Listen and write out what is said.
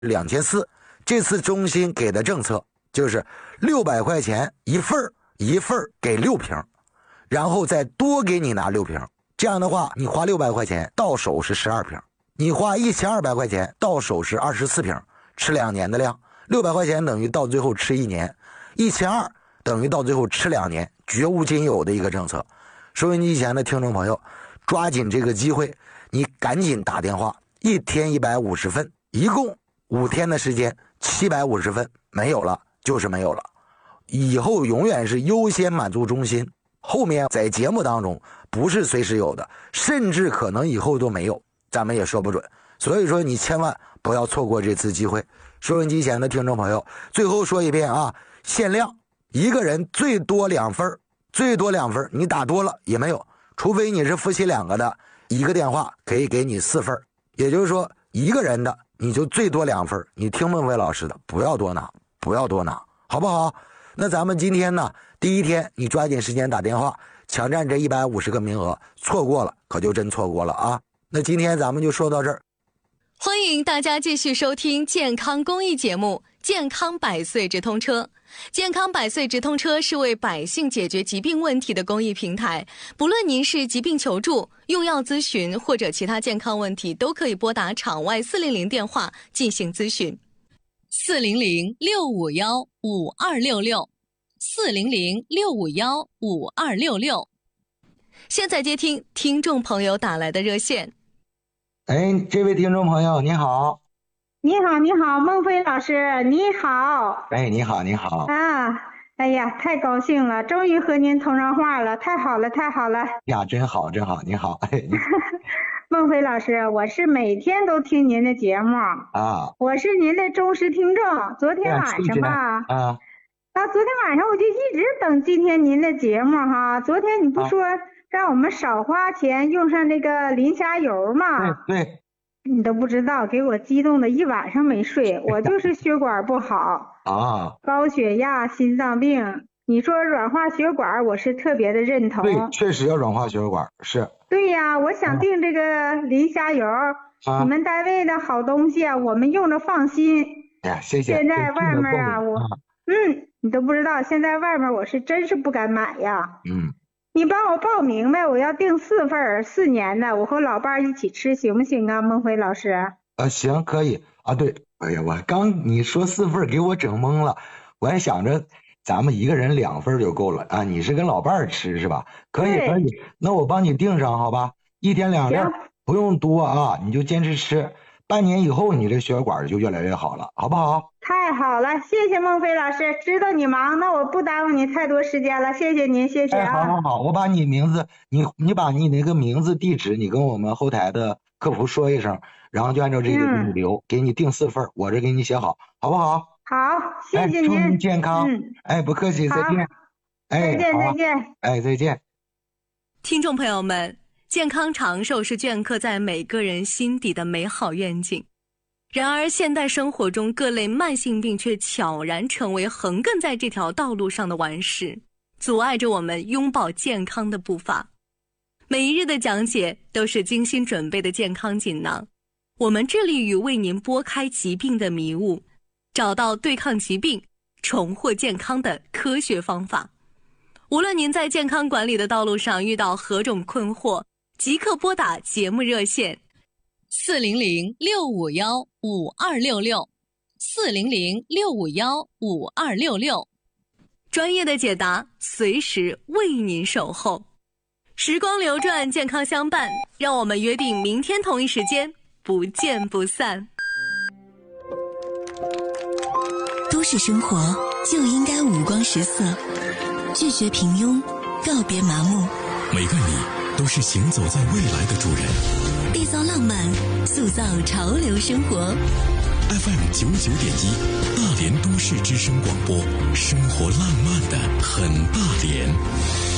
2400。这次中心给的政策就是600块钱一份给6瓶，然后再多给你拿6瓶。这样的话，你花600块钱到手是12瓶，你花1200块钱到手是24瓶，吃2年的量。600块钱等于到最后吃1年，1200等于到最后吃2年，绝无仅有的一个政策。收音机前的听众朋友，抓紧这个机会，你赶紧打电话，1天150份，一共5天的时间，750份，没有了就是没有了。以后永远是优先满足中心，后面在节目当中不是随时有的，甚至可能以后都没有，咱们也说不准。所以说你千万不要错过这次机会。收音机前的听众朋友，最后说一遍啊，限量一个人最多2份，最多2份，你打多了也没有，除非你是夫妻2个的，一个电话可以给你4份，也就是说一个人的你就最多2份，你听孟非老师的，不要多拿，不要多拿，好不好？那咱们今天呢，第一天你抓紧时间打电话，抢占这150个名额，错过了可就真错过了啊。那今天咱们就说到这儿。 欢迎大家继续收听健康公益节目《健康百岁直通车》。健康百岁直通车是为百姓解决疾病问题的公益平台，不论您是疾病求助、用药咨询或者其他健康问题，都可以拨打场外400电话进行咨询。400-651-5266 400-651-5266。现在接听听众朋友打来的热线。 这位听众朋友你好。 你好，你好，孟非老师，你好。 你好，你好啊！哎呀，太高兴了，终于和您通上话了，太好了，太好了呀！真好，真好，你好。 孟非老师，我是每天都听您的节目啊，我是您的忠实听众。昨天晚上吧，昨天晚上我就一直等今天您的节目哈。昨天你不说让我们少花钱用上那个磷虾油吗？ 对。 你都不知道，给我激动的一晚上没睡。我就是血管不好啊， 高血压、心脏病。你说软化血管，我是特别的认同。 对，确实要软化血管，是。 对呀，我想订这个磷虾油，你们单位的好东西啊，我们用着放心。 哎呀，谢谢。 现在外面啊，你都不知道，现在外面我是真是不敢买呀。你帮我报名呗，我要订4份4年的，我和老伴一起吃，行不行啊，孟非老师？ 行，可以啊。对，哎呀，我刚你说4份给我整懵了，我还想着咱们一个人2份就够了啊。你是跟老伴吃是吧？可以，那我帮你订上好吧，1天2粒，不用多啊，你就坚持吃，半年以后你这血管就越来越好了，好不好？ 太好了，谢谢孟非老师，知道你忙，那我不耽误你太多时间了，谢谢您，谢谢啊。 好，我把你名字，你把你那个名字地址，你跟我们后台的客服说一声，然后就按照这个给你留，给你订4份，我这给你写好，好不好？ 好，谢谢您。 祝您健康。不客气，再见。 再见。 再见。 听众朋友们，健康长寿是镌刻在每个人心底的美好愿景。然而现代生活中各类慢性病却悄然成为横亘在这条道路上的顽石，阻碍着我们拥抱健康的步伐。每一日的讲解都是精心准备的健康锦囊，我们致力于为您拨开疾病的迷雾，找到对抗疾病、重获健康的科学方法。无论您在健康管理的道路上遇到何种困惑，即刻拨打节目热线400-651-5266 400-651-5266，专业的解答随时为您守候。时光流转，健康相伴，让我们约定明天同一时间不见不散。 都市生活就应该五光十色，拒绝平庸，告别麻木。 每个你都是行走在未来的主人， 缔造浪漫，塑造潮流生活。 FM 99.1大连都市之声广播，生活浪漫的很大连。